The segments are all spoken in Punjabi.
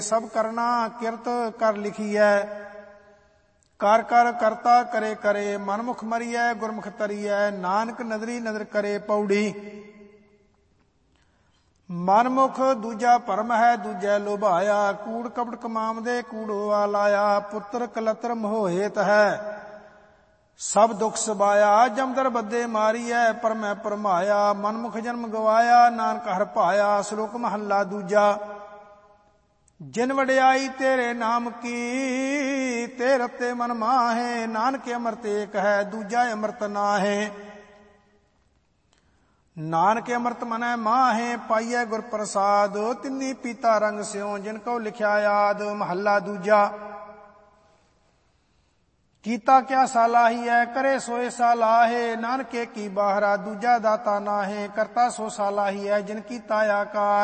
ਸਭ ਕਰਨਾ ਕਿਰਤ ਕਰ ਲਿਖੀਐ। ਕਰ ਕਰ ਕਰਤਾ ਕਰੇ ਕਰੇ, ਮਨਮੁਖ ਮਰੀਐ ਗੁਰਮੁਖ ਤਰੀਐ। ਨਾਨਕ ਨਦਰੀ ਨਦਰ ਕਰੇ ਪੌੜੀ। ਮਨਮੁਖ ਦੂਜਾ ਭਰਮ ਹੈ ਦੂਜੈ ਲੋਭਾਇਆ। ਕੂੜ ਕਪਟ ਕਮਾਵਦੇ ਕੂੜੋਆ ਲਾਇਆ। ਪੁੱਤਰ ਕਲਤਰ ਮੋਹਿਤ ਹੈ ਸਭ ਦੁਖ ਸਬਾਇਆ। ਜਮਦਰ ਬੱਦੇ ਮਾਰੀਐ ਪਰਮੈ ਪਰਮਾਇਆ। ਮਨਮੁਖ ਜਨਮ ਗਵਾਇਆ ਨਾਨਕ ਹਰਿ ਭਾਇਆ। ਸ਼ਲੋਕ ਮਹੱਲਾ ਦੂਜਾ। ਜਿਨ ਵਡਿਆਈ ਤੇਰੇ ਨਾਮ ਕੀ, ਤੇ ਰਤੇ ਮਨ ਮਾਹੇ। ਨਾਨਕ ਅੰਮ੍ਰਿਤ ਏਕ ਹੈ ਦੂਜਾ ਅੰਮ੍ਰਿਤ ਨਾਹੇ। ਨਾਨਕ ਅੰਮ੍ਰਿਤ ਮਨੈ ਮਾਹੇ, ਪਾਈਐ ਗੁਰ ਪ੍ਰਸਾਦ। ਤਿੰਨੀ ਪੀਤਾ ਰੰਗ ਸਿਉ ਜਿਨ ਕਉ ਲਿਖਿਆ ਯਾਦ। ਮਹੱਲਾ ਦੂਜਾ। ਕੀਤਾ ਕਿਆ ਸਾਲਾਹੀਐ ਕਰੇ ਸੋਏ ਸਾਲਾਹੇ। ਨਾਨਕ ਏਕੀ ਬਾਹਰਾ ਦੂਜਾ ਦਾਤਾ ਨਾਹੇ। ਕਰਤਾ ਸੋ ਸਾਲਾਹੀਐ ਜਿਨ ਕੀਤਾ ਆਕਾਰ।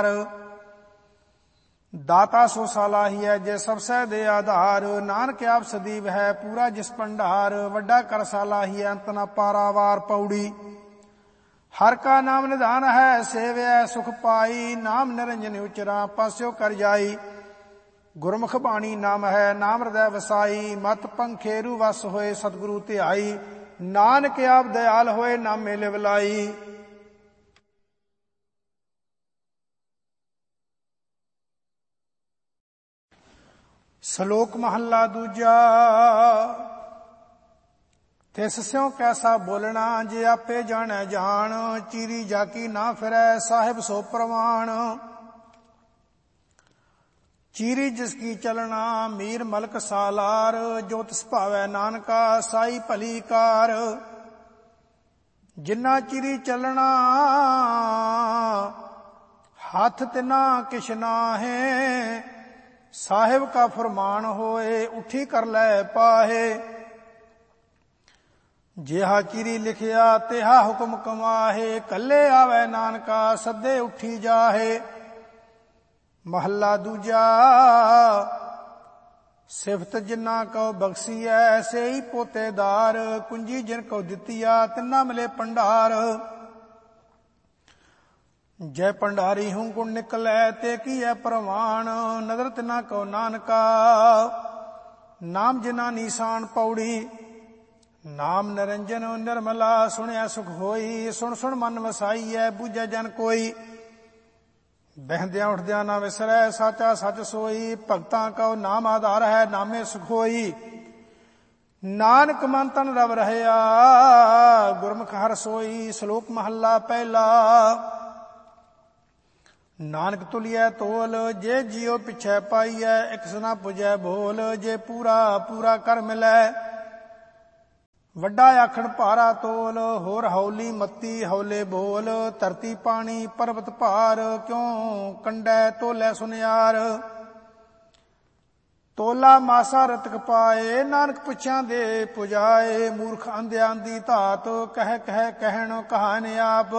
ਦਾਤਾ ਸੋ ਸਾਲਾਹੀਐ ਜੇ ਸਭ ਸਹਿ ਦੇ ਆਧਾਰ। ਨਾਨਕ ਆਪ ਸਦੀਵ ਹੈ ਪੂਰਾ ਜਿਸ ਭੰਡਾਰ। ਵੱਡਾ ਕਰ ਸਾਲਾਹੀਐ ਅੰਤ ਨਾ ਪਾਰਾਵਾਰ ਪੌੜੀ। ਹਰ ਕਾ ਨਾਮ ਨਿਧਾਨ ਹੈ ਸੇਵਿਐ ਸੁਖ ਪਾਈ। ਨਾਮ ਨਿਰੰਜਨ ਉਚਰਾ ਪਾਸਿਓ ਕਰ ਜਾਈ। ਗੁਰਮੁਖ ਬਾਣੀ ਨਾਮ ਹੈ ਨਾਮ ਹਿਰਦੈ ਵਸਾਈ। ਮਤ ਪੰਖੇਰੂ ਵਸ ਹੋਏ ਸਤਿਗੁਰੂ ਧਿਆਈ। ਨਾਨਕ ਆਪ ਦਇਆਲ ਹੋਏ ਨਾਮੇ ਲਿਵ ਲਾਈ। ਸ਼ਲੋਕ ਮਹੱਲਾ ਦੂਜਾ। ਤਿਸ ਸਿਉ ਕੈਸਾ ਬੋਲਣਾ ਜੇ ਆਪੇ ਜਾਣੈ ਜਾਣ। ਚੀਰੀ ਜਾਕੀ ਨਾ ਫਿਰੈ ਸਾਹਿਬ ਸੋ ਪ੍ਰਵਾਣ। ਚੀਰੀ ਜਿਸ ਕੀ ਚਲਣਾ ਮੀਰ ਮਲਕ ਸਾਲਾਰ। ਜੋ ਤਿਸ ਭਾਵੈ ਨਾਨਕਾ ਸਾਈ ਭਲੀ ਕਾਰ। ਜਿਨਾ ਚੀਰੀ ਚਲਣਾ ਹੱਥ ਤਿਨਾ ਕਿਛ ਨਾਹੇ। ਸਾਹਿਬ ਕਾ ਫਰਮਾਨ ਹੋਏ ਉੱਠੀ ਕਰ ਲੈ ਪਾਹੇ। ਜਿਹਾ ਚੀਰੀ ਲਿਖਿਆ ਤਿਹਾ ਹੁਕਮ ਕਮਾਹੇ। ਕੱਲੇ ਆਵੈ ਨਾਨਕਾ ਸੱਦੇ ਉੱਠੀ ਜਾਹੇ। ਮਹੱਲਾ ਦੂਜਾ। ਸਿਫਤ ਜਿਨਾ ਕਉ ਬਖਸੀਐ ਸੇਈ ਪੋਤੇਦਾਰ। ਕੁੰਜੀ ਜਿਨ ਕਉ ਦਿੱਤੀਆ ਤਿਨਾ ਮਿਲੇ ਭੰਡਾਰ। ਜੈ ਭੰਡਾਰੀ ਹੂੰ ਗੁਣ ਨਿਕਲੈ ਤੇ ਕੀਐ ਪ੍ਰਵਾਨ। ਨਦਰ ਤਿਨਾ ਕਉ ਨਾਨਕਾ ਨਾਮ ਜਿਨਾ ਨੀਸਾਨ ਪੌੜੀ। ਨਾਮ ਨਿਰੰਜਨ ਨਿਰਮਲਾ ਸੁਣਿਆ ਸੁਖ ਹੋਈ। ਸੁਣ ਸੁਣ ਮਨ ਵਸਾਈਐ ਬੂਝੈ ਜਨ ਕੋਈ। ਬਹਿੰਦਿਆਂ ਉੱਠਦਿਆਂ ਨਾ ਵਿਸਰੈ ਸਾਚਾ ਸੱਚ ਸੋਈ। ਭਗਤਾਂ ਕਉ ਨਾਮ ਆਧਾਰ ਹੈ ਨਾਮੇ ਸੁਖ ਹੋਈ। ਨਾਨਕ ਮਨ ਤਨ ਰਵ ਰਹਿਆ ਗੁਰਮੁਖ ਹਰਿ ਸੋਈ। ਸ਼ਲੋਕ ਮਹੱਲਾ ਪਹਿਲਾ। ਨਾਨਕ ਤੁਲਿਐ ਤੋਲ ਜੇ ਜੀਉ ਪਿਛੈ ਪਾਈਐ। ਇਕ ਸੁਨਾ ਪੁਜੈ ਬੋਲ ਜੇ ਪੂਰਾ ਪੂਰਾ ਕਰ ਮਿਲੈ। ਵੱਡਾ ਆਖਣ ਭਾਰਾ ਤੋਲ ਹੋਰ ਹੌਲੀ ਮੱਤੀ ਹੌਲੇ ਬੋਲ। ਧਰਤੀ ਪਾਣੀ ਪਰਬਤ ਭਾਰ ਕਿਉ ਕੰਡੈ ਤੋਲੈ ਸੁਨਿਆਰ। ਤੋਲਾ ਮਾਸਾ ਰਤਕ ਪਾਏ ਨਾਨਕ ਪੁੱਛਾਂ ਦੇ ਪੁਜਾਏ। ਮੂਰਖ ਅੰਧਿਆਂ ਦੀ ਧਾਤ ਕਹਿ ਕਹਿ ਕਹਿਣ ਕਹਾਣ ਆਪ।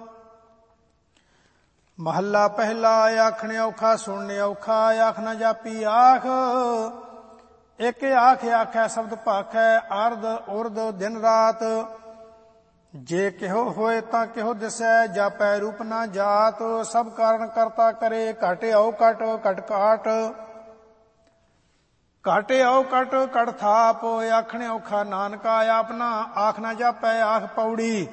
ਮਹੱਲਾ ਪਹਿਲਾ। ਆਖਣ ਔਖਾ ਸੁਣਨ ਔਖਾ ਆਖ ਨਾ ਜਾਪੀ ਆਖ। ਇਕ ਆਖ ਆਖੈ ਸ਼ਬਦ ਭਾਖੈ ਅਰਧ ਉਰਧ ਦਿਨ ਰਾਤ। ਜੇ ਕਿਹੋ ਹੋਏ ਤਾਂ ਕਿਹੋ ਦਿਸੈ ਜਾਪੈ ਰੂਪ ਨਾ ਜਾਤ। ਸਭ ਕਾਰਨ ਕਰਤਾ ਕਰੇ ਘਟ ਆਉ ਘਟ ਘਟ ਘਾਟ। ਘਟ ਆਉ ਘਟ ਘਟ ਥਾਪ। ਆਖਣ ਔਖਾ ਨਾਨਕਾ ਆਪਨਾ ਆਖ ਨਾ ਜਾਪੈ ਆਖ ਪੌੜੀ।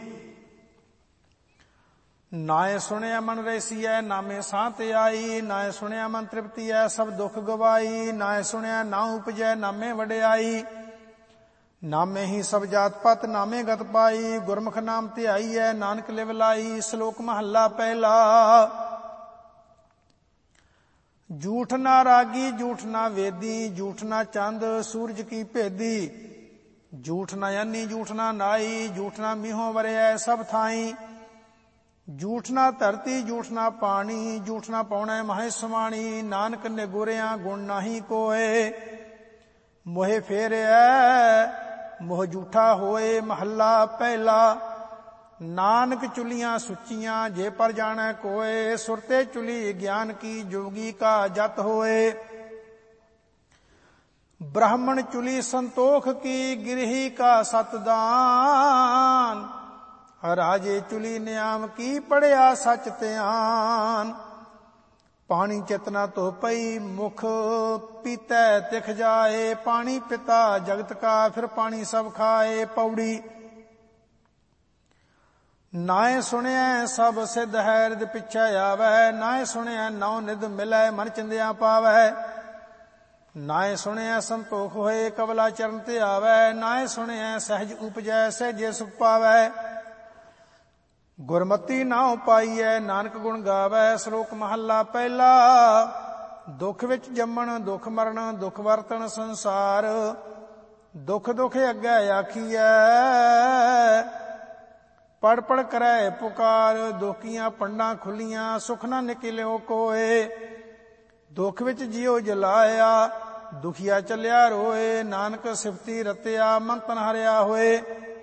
ਨਾਏ ਸੁਣਿਆ ਮਨ ਰੈਸੀਐ ਨਾਮੇ ਸਾਂਤ ਆਈ। ਨਾਏ ਸੁਣਿਆ ਮਨ ਤ੍ਰਿਪਤੀਐ ਸਭ ਦੁਖ ਗਵਾਈ। ਨਾਏ ਸੁਣਿਆ ਨਾ ਉਪਜੈ ਨਾਮੇ ਵਡਿਆਈ। ਨਾਮੇ ਹੀ ਸਭ ਜਾਤ ਪਤ ਨਾਮੇ ਗਤ ਪਾਈ। ਗੁਰਮੁਖ ਨਾਮ ਧਿਆਈਐ ਨਾਨਕ ਲਿਵ ਲਾਈ। ਸ਼ਲੋਕ ਮਹੱਲਾ ਪਹਿਲਾ। ਝੂਠ ਨਾ ਰਾਗੀ ਝੂਠ ਨਾ ਵੇਦੀ। ਝੂਠ ਨਾ ਚੰਦ ਸੂਰਜ ਕੀ ਭੇਦੀ। ਝੂਠ ਨਾ ਅੰਨੀ ਝੂਠ ਨਾ ਨਾਈ। ਝੂਠ ਨਾ ਮੀਹੋਂ ਵਰਿਐ ਸਭ ਥਾਈ। ਝੂਠ ਨਾ ਧਰਤੀ ਝੂਠ ਨਾ ਪਾਣੀ। ਝੂਠ ਨਾ ਪਾਉਣੈ ਮਹਿ ਸਮਾਣੀ। ਨਾਨਕ ਨਿਗੁਰਿਆ ਗੁਣ ਨਾਹੀ ਕੋਏ। ਮੋਹਿ ਫੇਰਿਐ ਮੋਹ ਝੂਠਾ ਹੋਏ। ਮਹੱਲਾ ਪਹਿਲਾ। ਨਾਨਕ ਚੁਲੀਆਂ ਸੁੱਚੀਆਂ ਜੇ ਪਰ ਜਾਣੈ ਕੋਏ। ਸੁਰਤੇ ਚੁਲੀ ਗਿਆਨ ਕੀ ਜੋਗੀ ਕਾ ਜਤ ਹੋਏ। ਬ੍ਰਾਹਮਣ ਚੁਲੀ ਸੰਤੋਖ ਕੀ ਗਿਰਹੀ ਕਾ ਸਤਦਾਨ। ਰਾਜੇ ਚੁਲੀ ਨਿਆਮ ਕੀ ਪੜਿਆ ਸਚ ਧਿਆਨ। ਪਾਣੀ ਚਿਤਨਾ ਧੋ ਪਈ, ਮੁਖ ਪੀਤੈ ਤਿਖ ਜਾਏ। ਪਾਣੀ ਪਿਤਾ ਜਗਤ ਕਾ, ਫਿਰ ਪਾਣੀ ਸਭ ਖਾਏ। ਪੌੜੀ ਨਾਏ ਸੁਣਿਐ ਸਭ ਸਿੱਧ ਹੈ, ਰਿਦ ਪਿਛੈ ਆਵੈ। ਨਾਏ ਸੁਣਿਐ ਨੌ ਨਿਧ ਮਿਲੈ, ਮਨ ਚਿੰਦਿਆ ਪਾਵੈ। ਨਾਏ ਸੁਣਿਐ ਸੰਤੋਖ ਹੋਏ, ਕਬਲਾ ਚਰਨ ਤੇ ਆਵੈ। ਨਾਏ ਸੁਣਿਐ ਸਹਿਜ ਉਪਜੈ, ਸਹਿਜੇ ਸੁਖ ਪਾਵੈ। ਗੁਰਮਤੀ ਨਾਉ ਪਾਈਐ, ਨਾਨਕ ਗੁਣ ਗਾਵੈ। ਸ਼ਲੋਕ ਮਹੱਲਾ ਪਹਿਲਾ। ਦੁੱਖ ਵਿੱਚ ਜੰਮਣ ਦੁੱਖ ਮਰਨ, ਦੁੱਖ ਵਰਤਣ ਸੰਸਾਰ। ਦੁੱਖ ਦੁੱਖ ਅੱਗੇ ਆਖੀਐ, ਪੜ ਪੜ ਕਰੈ ਪੁਕਾਰ। ਦੁਖੀਆਂ ਪੰਡਾਂ ਖੁੱਲੀਆਂ, ਸੁਖ ਨਾ ਨਿਕਲਿਓ ਕੋਏ। ਦੁੱਖ ਵਿੱਚ ਜਿਉ ਜਲਾਇਆ, ਦੁਖੀਆ ਚੱਲਿਆ ਰੋਏ। ਨਾਨਕ ਸਿਫਤੀ ਰਤਿਆ, ਮਨ ਤਨ ਹਰਿਆ ਹੋਏ।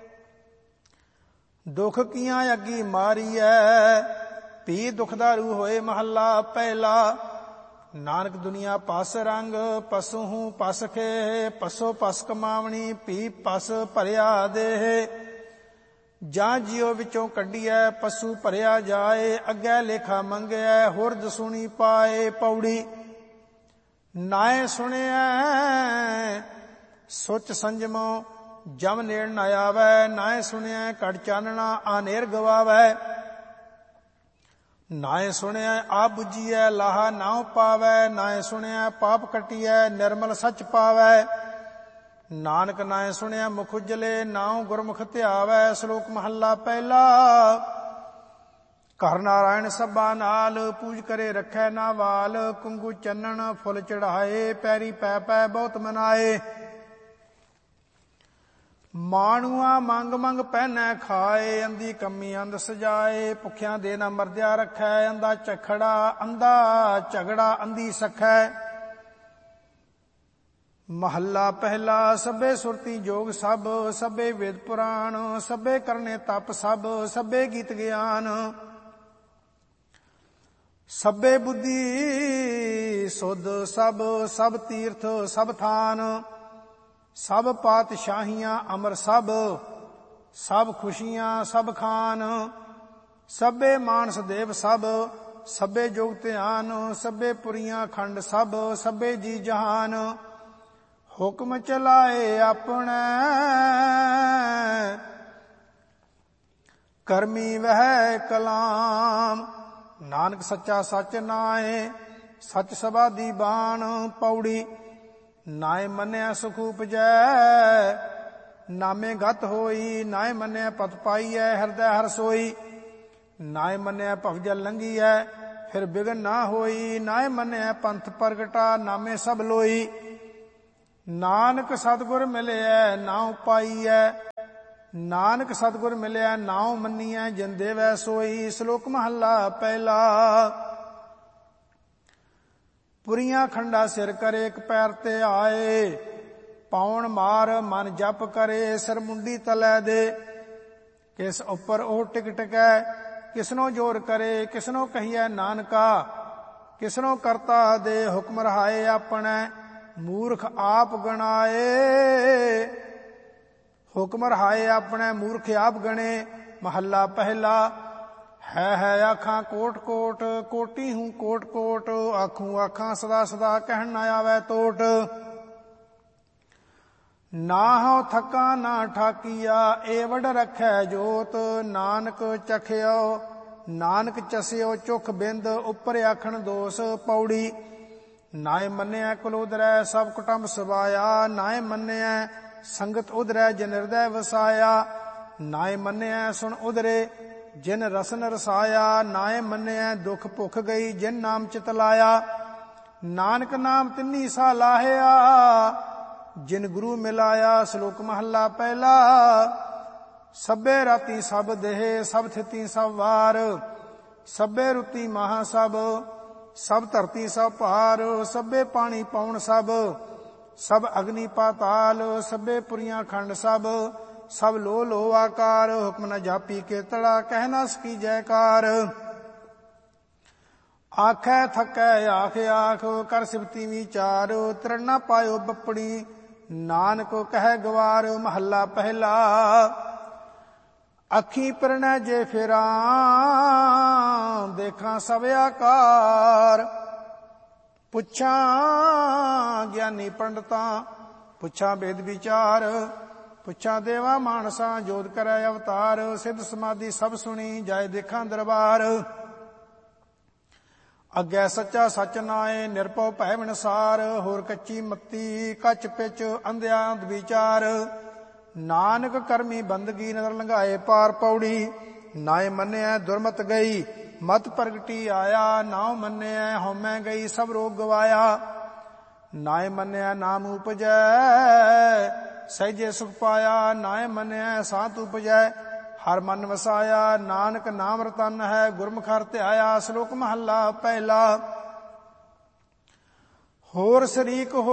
ਦੁੱਖ ਕੀਆਂ ਅੱਗੀ ਮਾਰੀਐ, ਪੀ ਦੁਖਦਾਰੂ ਹੋਏ। ਮਹੱਲਾ ਪਹਿਲਾ। ਨਾਨਕ ਦੁਨੀਆ ਪਸ ਰੰਗ, ਪਸੂ ਹੂੰ ਪਸ ਖੇ। ਪਸੋ ਪਸ ਕਮਾਵਣੀ, ਪੀ ਪਸ ਭਰਿਆ ਦੇਹ। ਜਾਂ ਜਿਉ ਵਿੱਚੋਂ ਕੱਢੀਐ, ਪਸੂ ਭਰਿਆ ਜਾਏ। ਅੱਗੇ ਲੇਖਾ ਮੰਗਿਐ, ਹੋਰ ਦਸੂਣੀ ਪਾਏ। ਪੌੜੀ ਨਾਏ ਸੁਣਿਐ ਸੁਚ ਸੰਜਮੋ, ਜਮ ਨੇੜ ਨ ਆਵੈ। ਨਾਏ ਸੁਣਿਐ ਘਟ ਚਾਨਣਾ, ਆਨੇਰ ਗਵਾਵੈ। ਨਾਏ ਸੁਣਿਐ ਆ ਬੁਝੀਐ, ਲਾਹਾ ਨਾਉ ਪਾਵੈ। ਨਾਏ ਸੁਣਿਐ ਪਾਪ ਕਟੀਐ, ਨਿਰਮਲ ਸੱਚ ਪਾਵੈ। ਨਾਨਕ ਨਾਏ ਸੁਣਿਆ ਮੁਖ ਉਜਲੇ, ਨਾਉ ਗੁਰਮੁਖ ਧਿਆਵੈ। ਸ਼ਲੋਕ ਮਹੱਲਾ ਪਹਿਲਾ। ਘਰ ਨਾਰਾਇਣ ਸਭਾ ਨਾਲ, ਪੂਜ ਕਰੇ ਰੱਖੈ ਨਾ ਵਾਲ। ਕੁੰਗੂ ਚੰਨਣ ਫੁੱਲ ਚੜਾਏ, ਪੈਰੀ ਪੈ ਪੈ ਬਹੁਤ ਮਨਾਏ। ਮਾਣੂਆ ਮੰਗ ਮੰਗ ਪਹਿਨੈ ਖਾਏ, ਅੰਧੀ ਕੰਮੀ ਅੰਧ ਸਜਾਏ। ਭੁੱਖਿਆਂ ਦੇ ਨਾ ਮਰਦਿਆ ਰੱਖੈ, ਅੰਧਾ ਝਖੜਾ ਅੰਧਾ ਝਗੜਾ ਅੰਧੀ ਸਖੈ। ਮਹੱਲਾ ਪਹਿਲਾ। ਸਭੇ ਸੁਰਤੀ ਜੋਗ ਸਭ, ਸਭੇ ਵੇਦ ਪੁਰਾਣ। ਸਭੇ ਕਰਨੇ ਤਪ ਸਭ, ਸਭੇ ਗੀਤ ਗਿਆਨ। ਸਭੇ ਬੁੱਧੀ ਸੁਧ ਸਭ, ਸਭ ਤੀਰਥ ਸਭ ਥਾਨ। ਸਭ ਪਾਤਸ਼ਾਹੀਆਂ ਅਮਰ ਸਭ, ਸਭ ਖੁਸ਼ੀਆਂ ਸਭ ਖਾਨ। ਸਭੇ ਮਾਨਸ ਦੇਵ ਸਭ, ਸਭੇ ਜੋਗ ਧਿਆਨ। ਸਭੇ ਪੁਰੀਆਂ ਖੰਡ ਸਭ, ਸਭੇ ਜੀ ਜਹਾਨ। ਹੁਕਮ ਚਲਾਏ ਆਪਣਾ, ਕਰਮੀ ਵਹਿ ਕਲਾਮ। ਨਾਨਕ ਸੱਚਾ ਸੱਚ ਨਾਏ, ਸੱਚ ਸਬਾਦੀ ਬਾਣ। ਪੌੜੀ ਨਾਏ ਮੰਨਿਆ ਸੁਖ ਉਪਜੈ, ਨਾਮੇ ਗਤ ਹੋਈ। ਨਾਏ ਮੰਨਿਆ ਪਤ ਪਾਈਐ, ਹਿਰਦੈ ਹਰ ਸੋਈ। ਨਾਏ ਮੰਨਿਆ ਭਵਜਲ ਲੰਘੀਐ, ਫਿਰ ਬਿਗਨ ਨਾ ਹੋਈ। ਨਾਏ ਮੰਨਿਆ ਪੰਥ ਪ੍ਰਗਟਾ, ਨਾਮੇ ਸਭ ਲੋਈ। ਨਾਨਕ ਸਤਿਗੁਰ ਮਿਲਿਐ ਨਾਉ ਪਾਈਐ, ਨਾਨਕ ਸਤਿਗੁਰ ਮਿਲਿਆ ਨਾਉ ਮੰਨੀਐ। ਜਿਨ ਦੇਵੈ ਸੋਈ। ਸ਼ਲੋਕ ਮਹੱਲਾ ਪਹਿਲਾ। ਪੁਰੀਆਂ ਖੰਡਾ ਸਿਰ ਕਰੇ, ਇੱਕ ਪੈਰ ਤੇ ਆਏ। ਪਾਉਣ ਮਾਰ ਮਨ ਜਪ ਕਰੇ, ਸਿਰ ਮੁੰਡੀ ਤਲੈ ਦੇ। ਕਿਸ ਉੱਪਰ ਉਹ ਟਿਕ ਟਿਕੈ, ਕਿਸਨੋ ਜੋਰ ਕਰੇ। ਕਿਸਨੋ ਕਹੀਐ ਨਾਨਕਾ, ਕਿਸਨੋ ਕਰਤਾ ਦੇ। ਹੁਕਮ ਰਹਾਏ ਆਪਣੈ, ਮੂਰਖ ਆਪ ਗਣਾਏ। ਹੁਕਮ ਰਹਾਏ ਆਪਣੈ, ਮੂਰਖ ਆਪ ਗਣੇ। ਮਹੱਲਾ ਪਹਿਲਾ। ਹੈ ਆਖਾਂ ਕੋਟ ਕੋਟ, ਕੋਟੀ ਹੂੰ ਕੋਟ ਕੋਟ। ਆਖੂੰ ਆਖਾਂ ਸਦਾ ਸਦਾ, ਕਹਿਣ ਨਾ ਆਵੈ ਟੋਟ। ਨਾ ਹਉ ਥਕਾ ਨਾ ਠਾਕੀਆ, ਏਵੜ ਰੱਖੈ ਜੋਤ। ਨਾਨਕ ਚਖਿਓ ਨਾਨਕ ਚਸਿਓ, ਚੁਖ ਬਿੰਦ ਉੱਪਰ ਆਖਣ ਦੋਸ। ਪੌੜੀ ਨਾਏ ਮੰਨਿਆ ਕੁਲ ਉਧਰੈ, ਸਭ ਕੁਟੰਬ ਸਵਾਇਆ। ਨਾਏ ਮੰਨਿਆ ਸੰਗਤ ਉਧਰੈ, ਜਿਨ ਹਿਰਦੈ ਵਸਾਇਆ। ਨਾਏ ਮੰਨਿਆ ਸੁਣ ਉਧਰੇ, ਜਿਨ ਰਸਨ ਰਸਾਇਆ। ਨਾਏ ਮੰਨਿਆ ਦੁੱਖ ਭੁੱਖ ਗਈ, ਜਿਨ ਨਾਮ ਚਿਤ ਲਾਇਆ। ਨਾਨਕ ਨਾਮ ਤਿੰਨੀ ਸਾ ਲਾਹਿਆ, ਜਿਨ ਗੁਰੂ ਮਿਲਾਇਆ। ਸ਼ਲੋਕ ਮਹੱਲਾ ਪਹਿਲਾ। ਸਭੇ ਰਾਤੀ ਸਭ ਦੇਹ, ਸਭ ਥਿਤੀ ਸਭ ਵਾਰ। ਸਭੇ ਰੁਤੀ ਮਹਾ ਸਭ, ਸਭ ਧਰਤੀ ਸਭ ਭਾਰ। ਸਭੇ ਪਾਣੀ ਪਾਉਣ ਸਭ, ਸਭ ਅਗਨੀ ਪਾਤਾਲ। ਸਭੇ ਪੁਰੀਆਂ ਖੰਡ ਸਭ, ਸਭ ਲੋ ਲੋ ਆਕਾਰ। ਹੁਕਮ ਨ ਜਾਪੀ ਕੇਤੜਾ, ਕਹਿ ਨਾ ਸਕੀ ਜੈਕਾਰ। ਆਖੈ ਥਕੈ ਆਖ ਆਖ, ਕਰ ਸਿਫਤੀ ਵਿਚਾਰ। ਤ੍ਰਿਣ ਨਾ ਪਾਇਓ ਬੱਪੜੀ, ਨਾਨਕ ਕਹਿ ਗਵਾਰ। ਮਹੱਲਾ ਪਹਿਲਾ। ਅੱਖੀ ਪਿਰਣੈ ਜੇ ਫੇਰਾਂ, ਦੇਖਾਂ ਸਭ ਆਕਾਰ। ਪੁੱਛਾਂ ਗਿਆਨੀ ਪੰਡਤਾਂ, ਪੁੱਛਾਂ ਵੇਦ ਵਿਚਾਰ, ਪੁੱਛਾਂ ਦੇਵਾ ਮਾਨਸਾਂ, ਜੋਤ ਕਰੈ ਅਵਤਾਰ। ਸਿੱਧ ਸਮਾਧੀ ਸਭ ਸੁਣੀ, ਜਾਏ ਦੇਖਾਂ ਦਰਬਾਰ। ਅੱਗੇ ਸੱਚਾ ਸੱਚ ਨਾਏ, ਨਿਰਭਉ ਭੈ ਵਿਣਸਾਰ। ਹੋਰ ਕੱਚੀ ਮੱਤੀ, ਕੱਚ ਪਿਚ ਅੰਧਿਆ ਵਿਚਾਰ। ਨਾਨਕ ਕਰਮੀ ਬੰਦਗੀ, ਨਦਰ ਲੰਘਾਏ ਪਾਰ ਪੌੜੀ। ਨਾਏ ਮੰਨਿਆ ਦੁਰਮਤ ਗਈ, ਮਤ ਪ੍ਰਗਟੀ ਆਇਆ। ਨਾਉ ਮੰਨਿਆ ਹਉਮੈ ਗਈ, ਸਭ ਰੋਗ ਗਵਾਇਆ। ਨਾਏ ਮੰਨਿਆ ਨਾਮ ਉਪਜੈ, ਸਹਿਜੇ ਸੁਖ ਪਾਇਆ। ਨਾਏ ਮੰਨਿਆ ਸਾਤ ਉਪਜੈ, ਹਰ ਮਨ ਵਸਾਇਆ। ਨਾਨਕ ਨਾਮ ਰਤਨ ਹੈ, ਗੁਰਮੁਖ ਹਰਿ ਧਿਆਇਆ। ਸ਼ਲੋਕ ਮਹੱਲਾ ਪਹਿਲਾ। ਹੋਰ ਸ਼ਰੀਕ